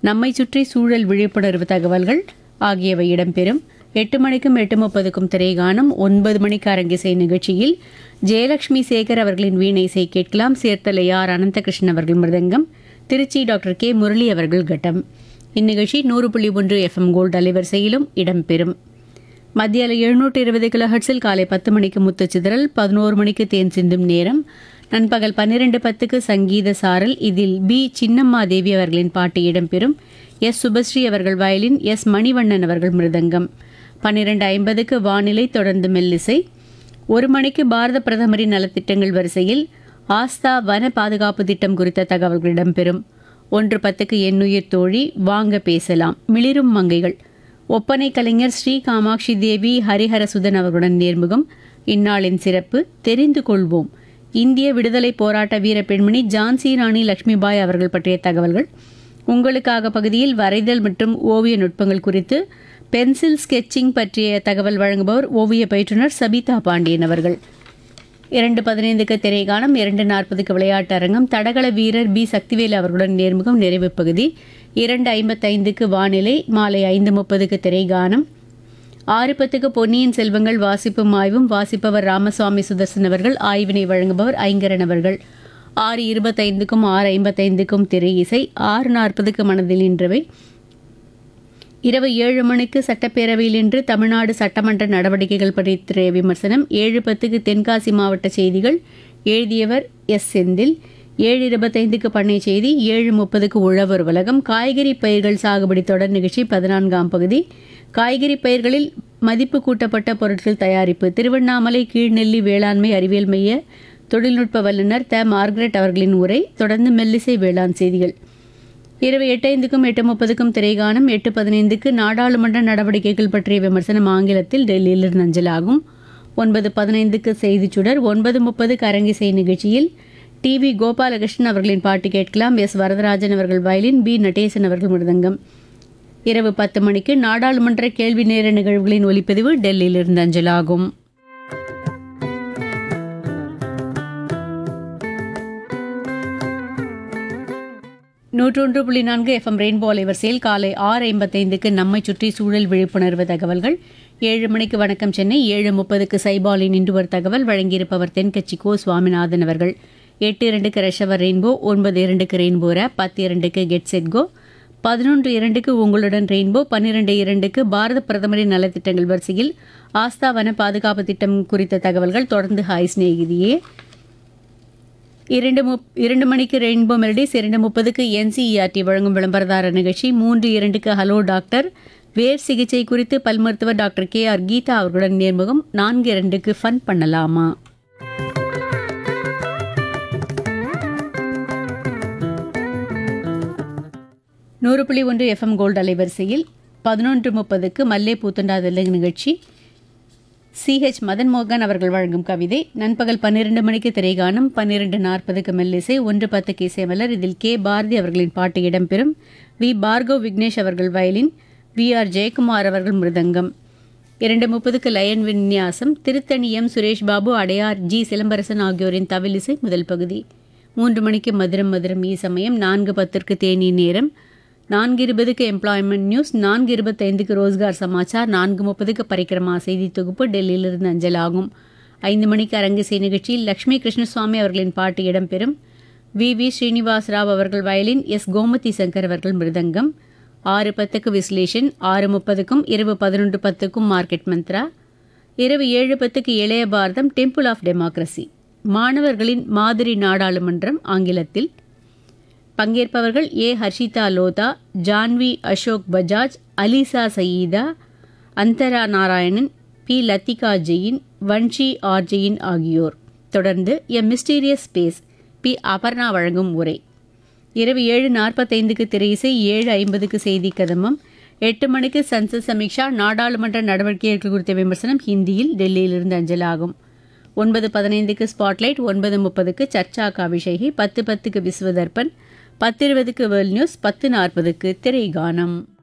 நம்மை சுற்றி சூழல் விழிப்புணர்வு தகவல்கள் ஆகியவை இடம்பெறும். 8 மணிக்கும் 8:30க்கும் திரைகானம். 9 மணிக்கு அரங்கிசை நிகழ்ச்சியில் ஜெயலட்சுமி சேகர் அவர்களின் வீணை இசை கேட்கலாம். சேர்த்தலை ஆர் அனந்தகிருஷ்ணன் அவர்கள் மிருதங்கம், திருச்சி டாக்டர் கே முரளி அவர்கள் கட்டம். இந்நிகழ்ச்சி 100.1 FM கோல்டு அலைவரிசையிலும் இடம்பெறும். மத்திய 720 கிலோஹெர்ட்ஸில் காலை 10 மணிக்கு முத்துச்சிதறல், 11 மணிக்கு தேன் சிந்தும் நேரம், நண்பகல் 12:10க்கு சங்கீத சாரல். இதில் பி சின்னம்மா தேவி அவர்களின் பாட்டு இடம்பெறும். எஸ் சுபஸ்ரீ அவர்கள் வயலின், எஸ் மணிவண்ணன் அவர்கள் மிருதங்கம். 12:50க்கு வானிலை, தொடர்ந்து மெல்லிசை. 1 மணிக்கு பாரத பிரதமரின் நலத்திட்டங்கள் வரிசையில் ஆஸ்தா வன பாதுகாப்பு திட்டம் குறித்த தகவல்கள் இடம்பெறும். 1:10க்கு எண்ணுயிர் தோழி, வாங்க பேசலாம், மிளிரும் மங்கைகள், ஒப்பனை கலைஞர் ஸ்ரீ காமாட்சி தேவி ஹரிஹரசுதன் அவர்களுடன் நேர்முகம். இந்நாளின் சிறப்பு தெரிந்து கொள்வோம். இந்திய விடுதலை போராட்ட வீர பெண்மணி ஜான்சி ராணி லட்சுமிபாய் அவர்கள் பற்றிய தகவல்கள். உங்களுக்காக பகுதியில் வரைதல் மற்றும் ஓவிய நுட்பங்கள் குறித்து பென்சில் ஸ்கெட்சிங் பற்றிய தகவல் வழங்குபவர் ஓவிய பயிற்றுனர் சபிதா பாண்டியன் அவர்கள். 2:15க்கு திரைகானம். 2:40க்கு விளையாட்டு அரங்கம். தடகள வீரர் பி சக்திவேல் அவர்களுடன் நேர்முகம், நிறைவு பகுதி. 2:55க்கு வானிலை. மாலை 5:30க்கு திரைகானம். 6:10க்கு பொன்னியின் செல்வங்கள் வாசிப்பும் ஆய்வும். வாசிப்பவர் ராமசுவாமி சுதர்சன் அவர்கள். ஆய்வினை வழங்குபவர் ஐங்கரன் அவர்கள். 6:25க்கும் 6:55க்கும் திரை இசை. 6:40க்கு மனதில் நின்றவை. இரவு 7 மணிக்கு சட்டப்பேரவையில் இன்று தமிழ்நாடு சட்டமன்ற நடவடிக்கைகள் பற்றிய விமர்சனம். 7:10க்கு தென்காசி மாவட்ட செய்திகள். எழுதியவர் எஸ் செந்தில். 7:25க்கு பண்ணை செய்தி. 7:30க்கு உழவர் உலகம். காய்கறி பயிர்கள் சாகுபடி தொடர் நிகழ்ச்சி 14ஆம் பகுதி. காய்கறி பயிர்களில் மதிப்பு கூட்டப்பட்ட பொருட்கள் தயாரிப்பு. திருவண்ணாமலை கீழ்நெல்லி வேளாண்மை அறிவியல் மைய தொழில்நுட்ப வல்லுநர் த மார்கரெட் அவர்களின் உரை. தொடர்ந்து மெல்லிசை வேளாண் செய்திகள். இரவு 8:05க்கும் 8:30க்கும் திரைகானம். 8:15க்கு நாடாளுமன்ற நடவடிக்கைகள் பற்றிய விமர்சனம் ஆங்கிலத்தில் டெல்லியிலிருந்து அஞ்சலாகும். 9:15க்கு செய்திச் சுடர். 9:30க்கு அரங்கிசை நிகழ்ச்சியில் டிவி கோபாலகிருஷ்ணன் அவர்களின் பாட்டு கேட்கலாம். எஸ் வரதராஜன் அவர்கள் வயலின், பி நடேசன் அவர்கள் மிருதங்கம். இரவு 10 மணிக்கு நாடாளுமன்ற கேள்வி நேர நிகழ்வுகளின் ஒலிப்பதிவு டெல்லியிலிருந்து அஞ்சலாகும். நூற்று FM ரெயின்போ அலைவரிசையில் காலை 6:55க்கு நம்மை சுற்றி சூழல் விழிப்புணர்வு தகவல்கள். 7 மணிக்கு வணக்கம் சென்னை. 7:30க்கு சைபாலின் இன்று ஒரு தகவல். வழங்கியிருப்பவர் தென்கட்சி கோ சுவாமிநாதன் அவர்கள். 8:02க்கு ரஷவர் rainbow. 9:02க்கு rainbow rape. 10:02க்கு get set go. 11:02க்கு உங்களுடன் ரெயின்போ. 12:02க்கு பாரத பிரதமரின் நலத்திட்டங்கள் வரிசையில் ஆஸ்தா வன பாதுகாப்பு திட்டம் குறித்த தகவல்கள். தொடர்ந்து ஹாய் ஸ்நேகிதியே. 2 மணிக்கு ரெயின்போ மெலடிஸ். 2:30க்கு NCERT வழங்கும் விளம்பரதார நிகழ்ச்சி. 3:02க்கு ஹலோ டாக்டர், வேர் சிகிச்சை குறித்து பல் மருத்துவர் டாக்டர் KR கீதா அவர்களுடன் நேர்முகம். 4:02க்கு ஃபன் பண்ணலாமா. நூறு.1 FM கோல்டு அலைவரிசையில் 11:30க்கு மல்லே பூத்தொண்டாதல்ல நிகழ்ச்சி. CH மதன் மோகன் அவர்கள் வழங்கும் கவிதை. நண்பகல் 12 மணிக்கு திரைகானம். 12:40க்கு மெல்லிசை. 1:10க்கு இசைமலர். இதில் கே பாரதி அவர்களின் பாட்டு இடம்பெறும். வி பார்கவ் விக்னேஷ் அவர்கள் வயலின், VR ஜெயக்குமார் அவர்கள் மிருதங்கம். 2:30க்கு line விந்நியாசம். Tiruttani M Suresh Babu, Adyar G Silambarasan ஆகியோரின் தவிலிசை முதல் பகுதி. 3 மணிக்கு மதுரம் மதுரம் ஈசமயம். 4:10க்கு தேனி நேரம். 4:20க்கு எம்ப்ளாய்மெண்ட் நியூஸ். 4:25க்கு ரோஸ்கார் சமாச்சார். 4:30க்கு பரிக்கிரமா செய்தி தொகுப்பு டெல்லியிலிருந்து அஞ்சலாகும். 5 மணிக்கு அரங்கிசை நிகழ்ச்சியில் லட்சுமி கிருஷ்ணசுவாமி அவர்களின் பாட்டு இடம்பெறும். VV ஸ்ரீனிவாஸ் ராவ் அவர்கள் வயலின், எஸ் கோமதி சங்கர் அவர்கள் மிருதங்கம். 6:10க்கு விஸ்லேஷன். 6:30க்கும் இரவு 11:10க்கும் மார்க்கெட் மந்த்ரா. இரவு 7:10க்கு இளைய பாரதம், டெம்பிள் ஆஃப் டெமோக்ரஸி, மாணவர்களின் மாதிரி நாடாளுமன்றம் ஆங்கிலத்தில். பங்கேற்பவர்கள் ஏ ஹர்ஷிதா லோதா, ஜான்வி அசோக் பஜாஜ், அலிசா சயீதா, அந்தரா நாராயணன், பி லத்திகா ஜெயின், வன்ஷி ஆர் ஜெயின் ஆகியோர். தொடர்ந்து எ மிஸ்டீரியஸ் ஸ்பேஸ், பி அபர்ணா வழங்கும் உரை. இரவு 7:45க்கு திரையிசை. 7:50க்கு செய்தி கதம்பம். 8 மணிக்கு சன்சத் சமீக்ஷா, நாடாளுமன்ற நடவடிக்கைகள் குறித்த விமர்சனம் ஹிந்தியில் டெல்லியிலிருந்து அஞ்சலாகும். 9:15க்கு ஸ்பாட்லைட். 9:30க்கு சர்ச்சா கா விஷயி. 10:10க்கு விஸ்வதர்பன். 10:20க்கு world news. 10:40க்கு திரைகானம்.